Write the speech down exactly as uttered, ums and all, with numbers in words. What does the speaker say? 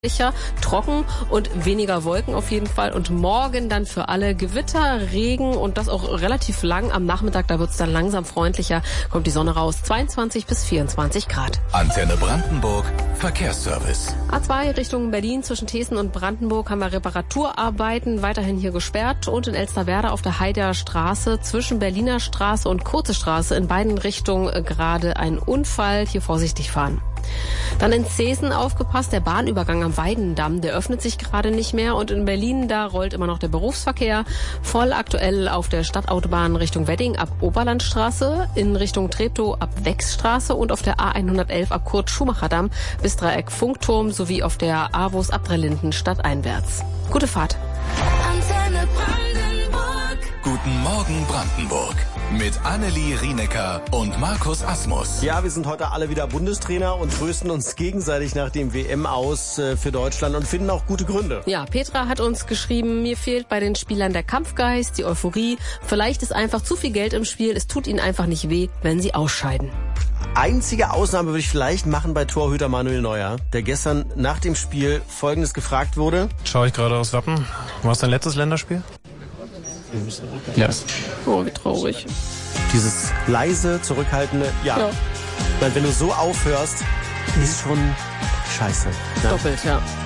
Sicher, trocken und weniger Wolken auf jeden Fall. Und morgen dann für alle Gewitter, Regen und das auch relativ lang. Am Nachmittag, da wird's dann langsam freundlicher, kommt die Sonne raus. zweiundzwanzig bis vierundzwanzig Grad. Antenne Brandenburg, Verkehrsservice. A zwei Richtung Berlin zwischen Thesen und Brandenburg haben wir Reparaturarbeiten weiterhin hier gesperrt. Und in Elsterwerda auf der Heider Straße zwischen Berliner Straße und Kurze Straße in beiden Richtungen gerade ein Unfall. Hier vorsichtig fahren. Dann in Zeesen aufgepasst, der Bahnübergang am Weidendamm, der öffnet sich gerade nicht mehr. Und in Berlin, da rollt immer noch der Berufsverkehr. Voll aktuell auf der Stadtautobahn Richtung Wedding ab Oberlandstraße, in Richtung Treptow ab Wechsstraße und auf der A hundertelf ab Kurt-Schumacher-Damm bis Dreieck Funkturm sowie auf der Avus ab Drelinden stadteinwärts. Gute Fahrt. Antenne Brandenburg. Guten Morgen Brandenburg. Mit Annelie Rienecker und Markus Asmus. Ja, wir sind heute alle wieder Bundestrainer und trösten uns gegenseitig nach dem W M aus äh, für Deutschland und finden auch gute Gründe. Ja, Petra hat uns geschrieben, mir fehlt bei den Spielern der Kampfgeist, die Euphorie. Vielleicht ist einfach zu viel Geld im Spiel. Es tut ihnen einfach nicht weh, wenn sie ausscheiden. Einzige Ausnahme würde ich vielleicht machen bei Torhüter Manuel Neuer, der gestern nach dem Spiel Folgendes gefragt wurde. Schaue ich gerade aus Wappen. War es dein letztes Länderspiel? Ja. Oh, wie traurig. Dieses leise, zurückhaltende, ja. Ja. Weil wenn du so aufhörst, ist schon scheiße. Ne? Doppelt, ja.